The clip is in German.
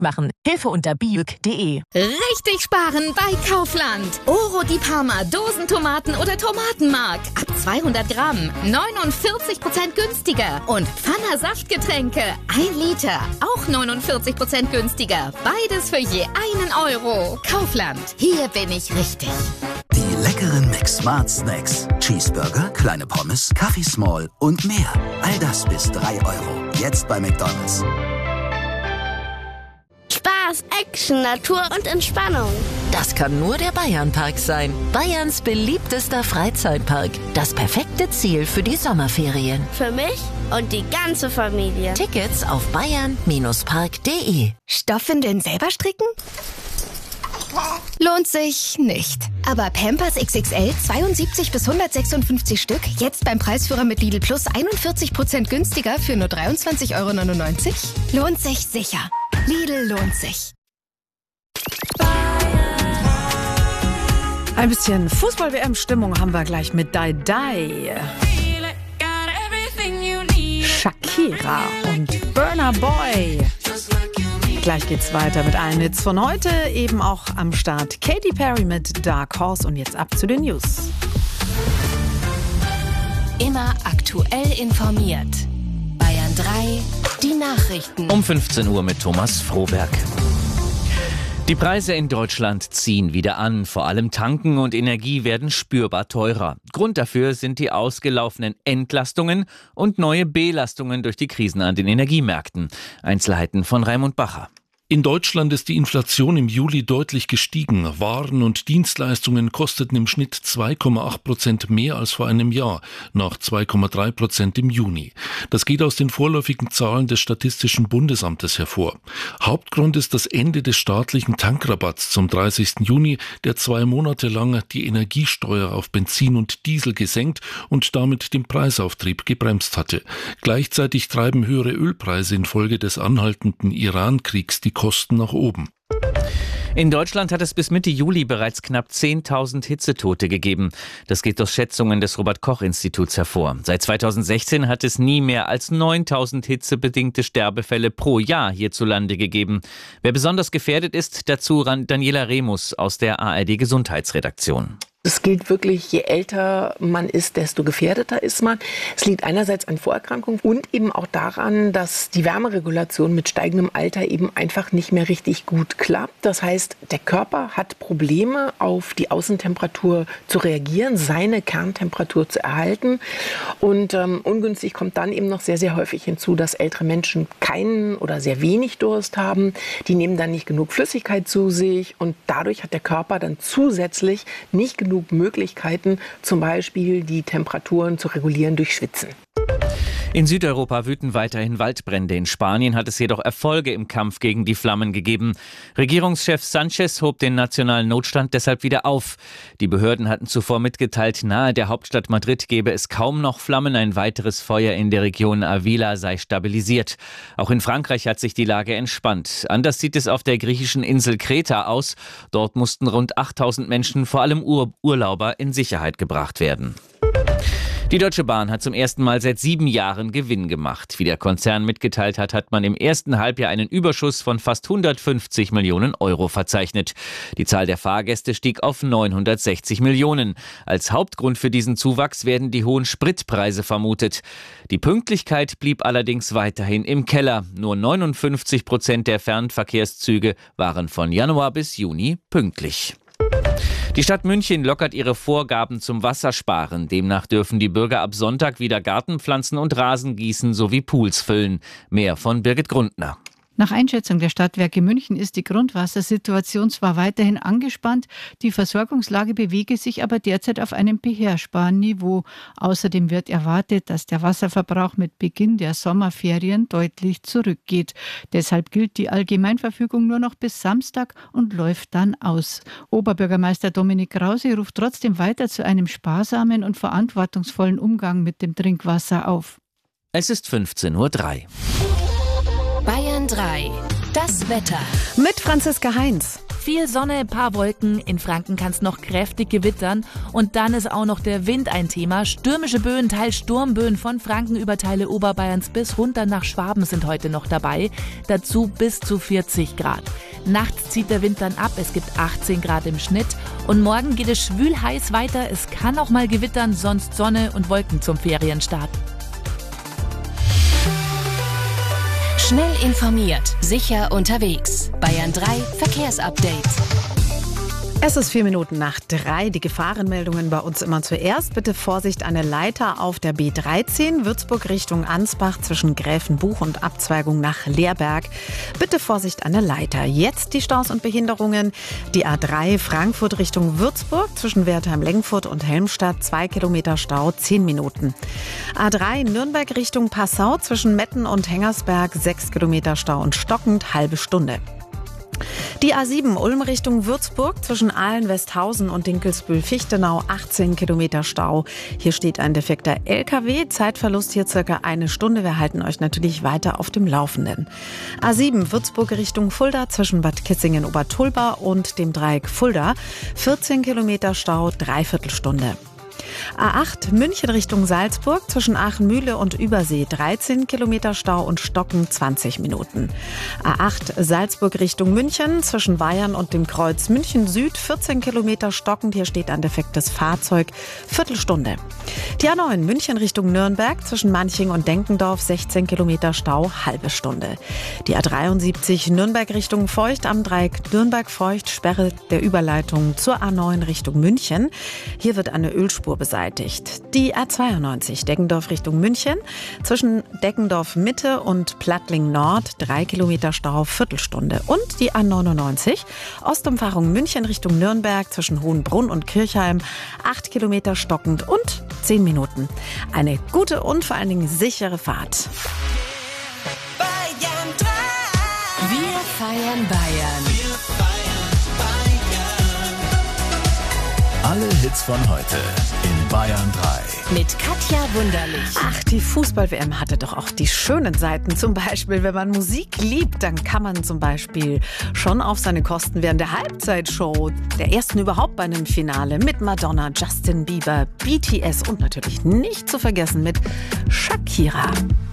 machen. Hilfe unter biuk.de. Richtig sparen bei Kaufland. Oro di Parma, Dosentomaten oder Tomatenmark. Ab 200 Gramm 49% günstiger. Und Pfanner Saftgetränke 1 Liter. Auch 49% günstiger. Beides für je 1 Euro. Kaufland. Hier bin ich richtig. Die leckeren Mix-Smart Snacks. Cheeseburger, kleine Pommes, Kaffee Small und mehr. All das bis 3 Euro. Jetzt bei McDonald's. Spaß, Action, Natur und Entspannung. Das kann nur der Bayernpark sein. Bayerns beliebtester Freizeitpark. Das perfekte Ziel für die Sommerferien. Für mich und die ganze Familie. Tickets auf bayern-park.de. Stoffwindeln selber stricken? Lohnt sich nicht. Aber Pampers XXL 72 bis 156 Stück, jetzt beim Preisführer mit Lidl Plus 41% günstiger für nur 23,99 €? Lohnt sich sicher. Lidl lohnt sich. Ein bisschen Fußball-WM-Stimmung haben wir gleich mit Dai Dai. Shakira und Burna Boy. Gleich geht's weiter mit allen Hits von heute. Eben auch am Start Katy Perry mit Dark Horse. Und jetzt ab zu den News. Immer aktuell informiert. Bayern 3, die Nachrichten. Um 15 Uhr mit Thomas Frohberg. Die Preise in Deutschland ziehen wieder an. Vor allem Tanken und Energie werden spürbar teurer. Grund dafür sind die ausgelaufenen Entlastungen und neue Belastungen durch die Krisen an den Energiemärkten. Einzelheiten von Raimund Bacher. In Deutschland ist die Inflation im Juli deutlich gestiegen. Waren und Dienstleistungen kosteten im Schnitt 2,8% mehr als vor einem Jahr, nach 2,3% im Juni. Das geht aus den vorläufigen Zahlen des Statistischen Bundesamtes hervor. Hauptgrund ist das Ende des staatlichen Tankrabatts zum 30. Juni, der 2 Monate lang die Energiesteuer auf Benzin und Diesel gesenkt und damit den Preisauftrieb gebremst hatte. Gleichzeitig treiben höhere Ölpreise infolge des anhaltenden Iran-Kriegs die Kosten nach oben. In Deutschland hat es bis Mitte Juli bereits knapp 10.000 Hitzetote gegeben. Das geht aus Schätzungen des Robert-Koch-Instituts hervor. Seit 2016 hat es nie mehr als 9.000 hitzebedingte Sterbefälle pro Jahr hierzulande gegeben. Wer besonders gefährdet ist, dazu Daniela Remus aus der ARD-Gesundheitsredaktion. Es gilt wirklich, je älter man ist, desto gefährdeter ist man. Es liegt einerseits an Vorerkrankungen und eben auch daran, dass die Wärmeregulation mit steigendem Alter eben einfach nicht mehr richtig gut klappt. Das heißt, der Körper hat Probleme, auf die Außentemperatur zu reagieren, seine Kerntemperatur zu erhalten. Und ungünstig kommt dann eben noch sehr, sehr häufig hinzu, dass ältere Menschen keinen oder sehr wenig Durst haben. Die nehmen dann nicht genug Flüssigkeit zu sich und dadurch hat der Körper dann zusätzlich nicht genug Möglichkeiten, zum Beispiel die Temperaturen zu regulieren durch Schwitzen. In Südeuropa wüten weiterhin Waldbrände. In Spanien hat es jedoch Erfolge im Kampf gegen die Flammen gegeben. Regierungschef Sánchez hob den nationalen Notstand deshalb wieder auf. Die Behörden hatten zuvor mitgeteilt, nahe der Hauptstadt Madrid gebe es kaum noch Flammen. Ein weiteres Feuer in der Region Avila sei stabilisiert. Auch in Frankreich hat sich die Lage entspannt. Anders sieht es auf der griechischen Insel Kreta aus. Dort mussten rund 8.000 Menschen, vor allem Urlauber, in Sicherheit gebracht werden. Die Deutsche Bahn hat zum ersten Mal seit 7 Jahren Gewinn gemacht. Wie der Konzern mitgeteilt hat, hat man im ersten Halbjahr einen Überschuss von fast 150 Millionen Euro verzeichnet. Die Zahl der Fahrgäste stieg auf 960 Millionen. Als Hauptgrund für diesen Zuwachs werden die hohen Spritpreise vermutet. Die Pünktlichkeit blieb allerdings weiterhin im Keller. Nur 59% der Fernverkehrszüge waren von Januar bis Juni pünktlich. Die Stadt München lockert ihre Vorgaben zum Wassersparen. Demnach dürfen die Bürger ab Sonntag wieder Gartenpflanzen und Rasen gießen sowie Pools füllen. Mehr von Birgit Grundner. Nach Einschätzung der Stadtwerke München ist die Grundwassersituation zwar weiterhin angespannt, die Versorgungslage bewege sich aber derzeit auf einem beherrschbaren Niveau. Außerdem wird erwartet, dass der Wasserverbrauch mit Beginn der Sommerferien deutlich zurückgeht. Deshalb gilt die Allgemeinverfügung nur noch bis Samstag und läuft dann aus. Oberbürgermeister Dominik Krause ruft trotzdem weiter zu einem sparsamen und verantwortungsvollen Umgang mit dem Trinkwasser auf. Es ist 15:03 Uhr. Bayern 3, das Wetter. Mit Franziska Heinz. viel Sonne, paar Wolken. In Franken kann es noch kräftig gewittern. Und dann ist auch noch der Wind ein Thema. Stürmische Böen, teils Sturmböen von Franken über Teile Oberbayerns bis runter nach Schwaben sind heute noch dabei. Dazu bis zu 40 Grad. Nachts zieht der Wind dann ab. Es gibt 18 Grad im Schnitt. Und morgen geht es schwül heiß weiter. Es kann auch mal gewittern, sonst Sonne und Wolken zum Ferienstart. Schnell informiert, sicher unterwegs. Bayern 3 Verkehrsupdate. Es ist 4 Minuten nach 3. Die Gefahrenmeldungen bei uns immer zuerst. Bitte Vorsicht, eine Leiter auf der B13, Würzburg Richtung Ansbach zwischen Gräfenbuch und Abzweigung nach Leerberg. Bitte Vorsicht, eine Leiter. Jetzt die Staus und Behinderungen. Die A3 Frankfurt Richtung Würzburg zwischen Wertheim-Lengfurt und Helmstadt 2 Kilometer Stau, 10 Minuten. A3 Nürnberg Richtung Passau zwischen Metten und Hengersberg 6 Kilometer Stau und stockend, halbe Stunde. Die A7 Ulm Richtung Würzburg zwischen Ahlen-Westhausen und Dinkelsbühl-Fichtenau 18 Kilometer Stau. Hier steht ein defekter LKW. Zeitverlust hier circa 1 Stunde. Wir halten euch natürlich weiter auf dem Laufenden. A7 Würzburg Richtung Fulda zwischen Bad Kissingen-Obertulba und dem Dreieck Fulda 14 Kilometer Stau, dreiviertel Stunde. A8 München Richtung Salzburg zwischen Aachen-Mühle und Übersee 13 Kilometer Stau und stocken 20 Minuten. A8 Salzburg Richtung München zwischen Bayern und dem Kreuz München Süd 14 Kilometer stockend. Hier steht ein defektes Fahrzeug, Viertelstunde. Die A9 München Richtung Nürnberg zwischen Manching und Denkendorf 16 Kilometer Stau, halbe Stunde. Die A73 Nürnberg Richtung Feucht am Dreieck Nürnberg-Feucht, Sperre der Überleitung zur A9 Richtung München. Hier wird eine Ölspur beseitigt. Die A92 Deggendorf Richtung München zwischen Deggendorf Mitte und Plattling Nord 3 Kilometer Stau, Viertelstunde. Und die A99 Ostumfahrung München Richtung Nürnberg zwischen Hohenbrunn und Kirchheim 8 Kilometer stockend und 10 Minuten. Eine gute und vor allen Dingen sichere Fahrt. Wir feiern Bayern. Alle Hits von heute in Bayern 3. Mit Katja Wunderlich. Ach, die Fußball-WM hatte doch auch die schönen Seiten. Zum Beispiel, wenn man Musik liebt, dann kann man zum Beispiel schon auf seine Kosten während der Halbzeitshow, der ersten überhaupt bei einem Finale, mit Madonna, Justin Bieber, BTS und natürlich nicht zu vergessen mit Shakira.